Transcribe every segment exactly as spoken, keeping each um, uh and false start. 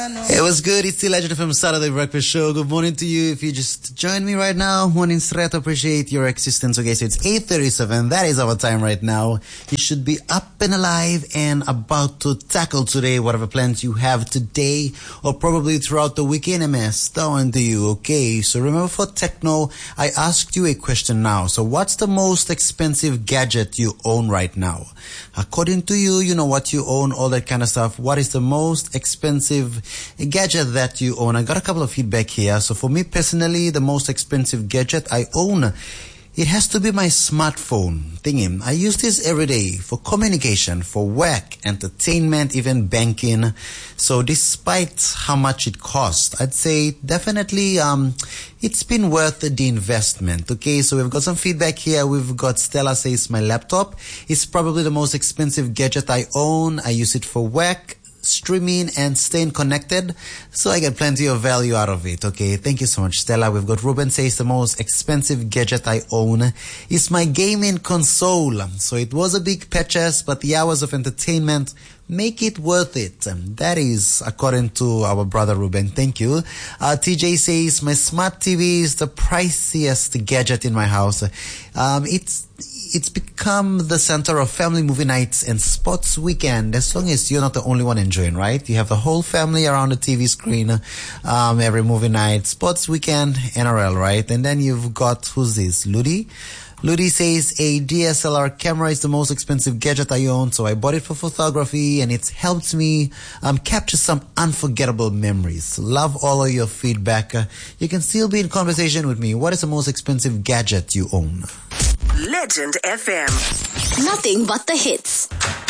It was good. It's the Legend F M Saturday Breakfast Show. Good morning to you. If you just joined me right now, morning straight, appreciate your existence. Okay, so it's eight thirty-seven. That is our time right now. You should be up and alive and about to tackle today whatever plans you have today or probably throughout the weekend. M S, down to you. Okay, so remember for Techno, I asked you a question now. So what's the most expensive gadget you own right now? According to you, you know what you own, all that kind of stuff. What is the most expensive gadget that you own? I got a couple of feedback here. So for me personally, the most expensive gadget I own, it has to be my smartphone thingy. I use this every day for communication, for work, entertainment, even banking. So despite how much it costs, I'd say definitely um it's been worth the investment. Okay, so we've got some feedback here. We've got Stella says my laptop is probably the most expensive gadget I own. I use it for work, streaming and staying connected, so I get plenty of value out of it. Okay, thank you so much, Stella. We've got Ruben says the most expensive gadget I own is my gaming console. So it was a big purchase, but the hours of entertainment make it worth it. That is according to our brother Ruben. Thank you. Uh, T J says my smart T V is the priciest gadget in my house. Um, it's It's become the center of family movie nights and sports weekend, as long as you're not the only one enjoying, right? You have the whole family around the T V screen, um, every movie night, sports weekend, N R L, right? And then you've got, who's this? Ludi? Ludi says a D S L R camera is the most expensive gadget I own, so I bought it for photography and it's helped me um, capture some unforgettable memories. Love all of your feedback. Uh, you can still be in conversation with me. What is the most expensive gadget you own? Legend F M. Nothing but the hits.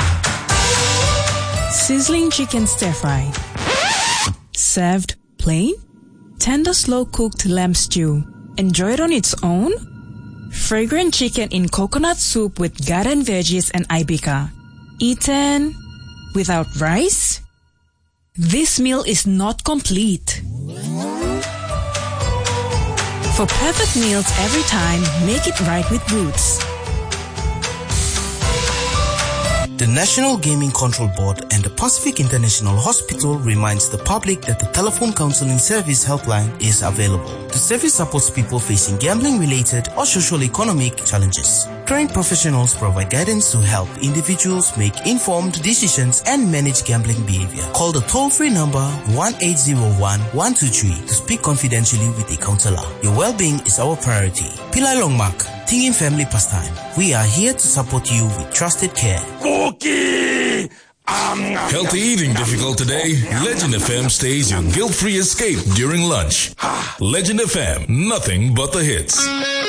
Sizzling chicken stir fry. Served plain? Tender slow-cooked lamb stew. Enjoy it on its own? Fragrant chicken in coconut soup with garden veggies and ibica. Eaten without rice? This meal is not complete. For perfect meals every time, make it right with Roots. The National Gaming Control Board and the Pacific International Hospital reminds the public that the telephone counseling service helpline is available. The service supports people facing gambling-related or socio-economic challenges. Trained professionals provide guidance to help individuals make informed decisions and manage gambling behavior. Call the toll-free number one eight zero one, one two three to speak confidentially with a counselor. Your well-being is our priority. Pillai Longmak, Tingin Family Pastime. We are here to support you with trusted care. Cookie! Healthy eating difficult today? Legend F M stays your guilt-free escape during lunch. Legend F M, nothing but the hits.